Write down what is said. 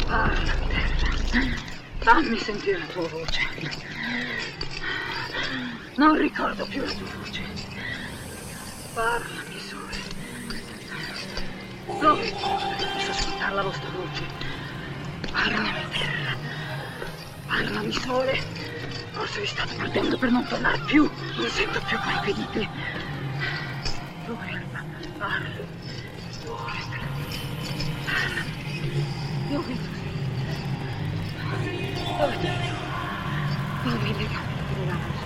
Parlami, terra. Fammi sentire la tua voce. Non ricordo più la tua voce. Parlami, sole. Dove posso ascoltare la vostra voce? Parlami, terra. Parlami, sole. Forse vi state perdendo per non tornare più. Non sento più quello che dite. Dove? Parla. Dove sta? Parlami. Dove tu sei? Dove ti trovo? Dove le gambe?